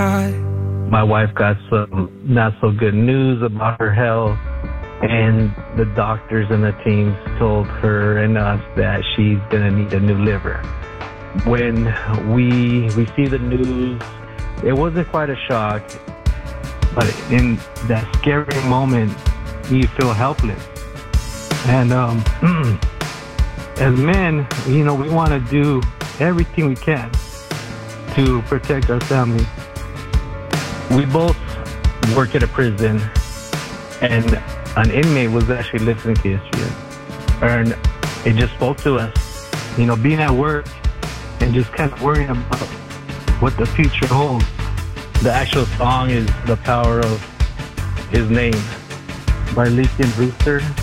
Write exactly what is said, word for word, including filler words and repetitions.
high. My wife got some not so good news about her health, and the doctors and the teams told her and us that she's gonna need a new liver. When we received the news, it wasn't quite a shock, but in that scary moment, you feel helpless. And um, as men, you know, we want to do everything we can to protect our family. We both work at a prison, and an inmate was actually listening to History, and it just spoke to us. You know, being at work and just kind of worrying about what the future holds. The actual song is The Power of His Name by Leaky and Brewster.